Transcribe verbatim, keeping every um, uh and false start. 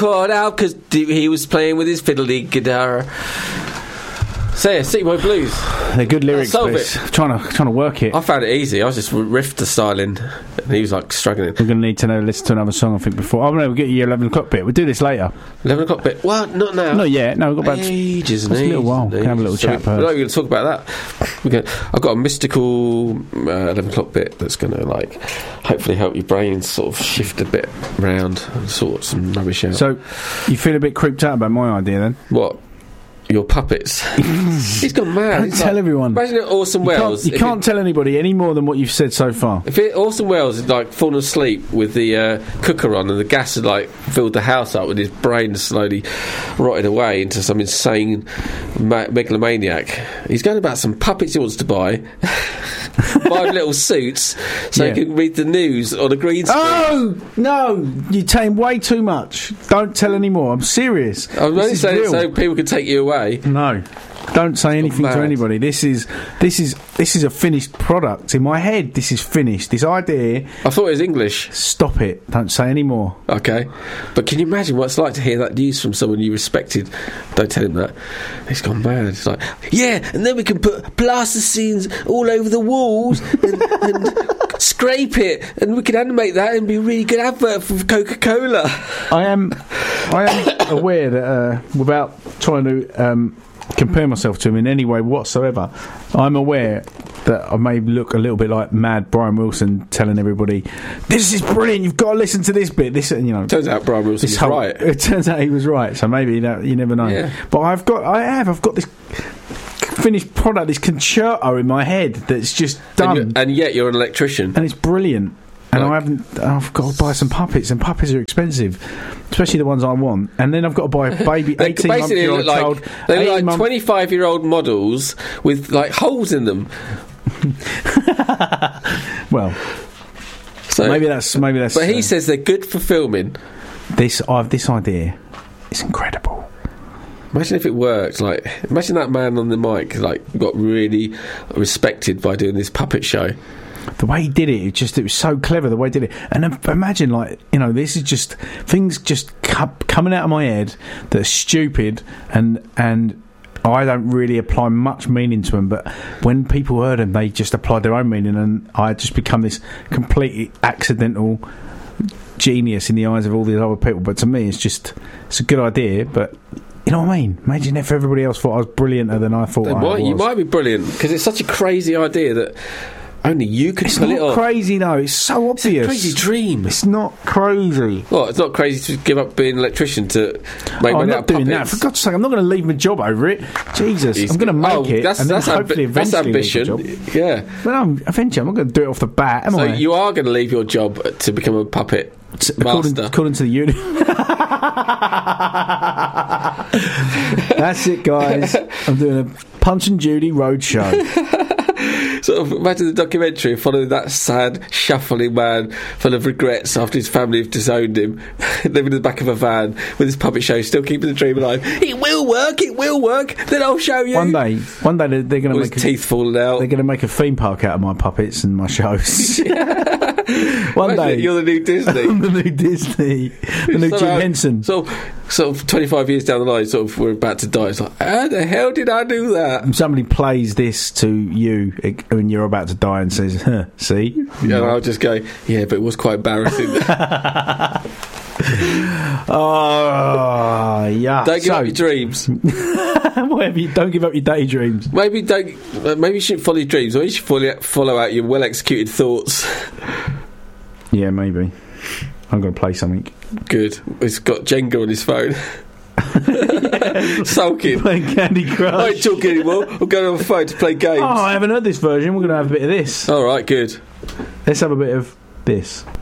caught out because he was playing with his fiddly guitar. So yeah, City Boy Blues. They're good lyrics, solve but trying to trying to work it. I found it easy. I was just riffed the styling, and he was like struggling. We're going to need to know listen to another song, I think, before. Oh no, we'll get you eleven o'clock bit. We'll do this later. Eleven o'clock bit. Well, not now. Not yet. No, we've got about ages and ages. A little while. And Can have a little so chat. We're not even going to talk about that. We're gonna, I've got a mystical uh, eleven o'clock bit that's going to like hopefully help your brain sort of shift a bit round and sort some rubbish out. So you feel a bit creeped out about my idea then? What? Your puppets. He's gone mad. Don't He's tell like, everyone. Imagine it, Orson You Welles. can't, you can't it, tell anybody any more than what you've said so far. If it, Orson Welles had like fallen asleep with the uh, cooker on and the gas had like filled the house up, with his brain slowly rotted away into some insane ma- megalomaniac. He's going about some puppets he wants to buy. Five little suits so Yeah. he can read the news on a green screen. Oh no! You're saying way too much. Don't tell any more. I'm serious. I'm This only is saying it real. so people can take you away. No, don't say anything to mad. anybody. This is this is this is a finished product in my head. This is finished. This idea. I thought it was English. Stop it. Don't say any more. Okay, but can you imagine what it's like to hear that news from someone you respected? Don't tell him that. He's gone mad. It's like, yeah, and then we can put plaster scenes all over the walls and, and scrape it, and we can animate that and be a really good advert for Coca-Cola. I am I am aware that uh, without trying to um, compare myself to him in any way whatsoever, I'm aware that I may look a little bit like mad Brian Wilson telling everybody, "This is brilliant. You've got to listen to this bit." This, you know. Turns out Brian Wilson This was whole, right. It turns out he was right. So maybe that, you never know. Yeah. But I've got, I have, I've got this finished product, this concerto in my head that's just done, And, and yet you're an electrician. and it's brilliant. And Like- I haven't. I've got to buy some puppets, and puppets are expensive, especially the ones I want. And then I've got to buy a baby They eighteen month basically year look old child. like they look eighteen like month- twenty-five year old models with like holes in them. Well, So maybe that's maybe that's. But he uh, says they're good for filming. this. I've this idea. It's incredible. Imagine if it worked. Like, imagine that man on the mic like got really respected by doing this puppet show. The way he did it, it just it was so clever. The way he did it, and um, imagine like you know, this is just things just cu- coming out of my head that are stupid, and and I don't really apply much meaning to them. But when people heard them, they just applied their own meaning, and I just become this completely accidental genius in the eyes of all these other people. But to me, it's just it's a good idea, but. You know what I mean? Imagine if everybody else thought I was brillianter than I thought Then I might, was. you might be brilliant because it's such a crazy idea that only you could It's pull not it off. crazy, though. It's so It's a obvious. crazy dream. It's not crazy. Well, it's not crazy to give up being an electrician to make Oh, money I'm out not of doing that. puppets. For God's sake, I'm not going to leave my job over it. Jesus, He's I'm going to make oh, it, That's, and then that's, hopefully ambi- that's eventually leave my ambition. job. Yeah. But um, eventually, I'm not going to do it off the bat, am So I? you are going to leave your job to become a puppet according, master. according to the unit. That's it, guys. I'm doing a Punch and Judy roadshow. Sort of imagine the documentary following that sad, shuffling man full of regrets after his family have disowned him, living in the back of a van with his puppet show, still keeping the dream alive. It will work, it will work. Then I'll show you. One day, one day they're, they're going to All his make a, teeth falling out. they're going to make a theme park out of my puppets and my shows. One Imagine day, it, you're the new Disney. I'm the new Disney, the new Jim Somehow- Henson. So, sort of twenty-five years down the line, sort of we're about to die. It's like, how the hell did I do that? Somebody plays this to you eh, when you're about to die and says, huh, see? And I'll just go, yeah, but it was quite embarrassing. Oh, yeah. Don't give so, up your dreams. whatever you, don't give up your daydreams. Maybe don't. uh, Maybe you shouldn't follow your dreams, or you should follow, follow out your well-executed thoughts. Yeah, maybe. I'm going to play something. Good. He's got Jenga on his phone. Sulking. Playing Candy Crush. I ain't talking anymore. I'm going on my phone to play games. Oh, I haven't heard this version. We're going to have a bit of this. All right, good. Let's have a bit of this.